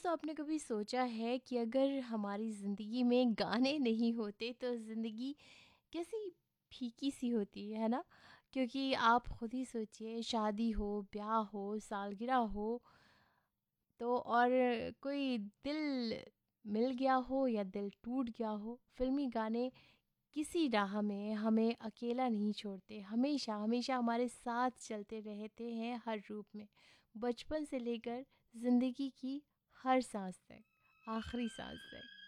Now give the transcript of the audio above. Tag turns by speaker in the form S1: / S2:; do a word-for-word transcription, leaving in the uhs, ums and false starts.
S1: दोस्तों, आपने कभी सोचा है कि अगर हमारी ज़िंदगी में गाने नहीं होते तो ज़िंदगी कैसी फीकी सी होती है ना? क्योंकि आप खुद ही सोचिए, शादी हो, ब्याह हो, सालगिरह हो, तो और कोई दिल मिल गया हो या दिल टूट गया हो, फिल्मी गाने किसी राह में हमें अकेला नहीं छोड़ते। हमेशा हमेशा हमारे साथ चलते रहते हैं हर रूप में, बचपन से लेकर ज़िंदगी की हर सांस तक, आखिरी सांस तक।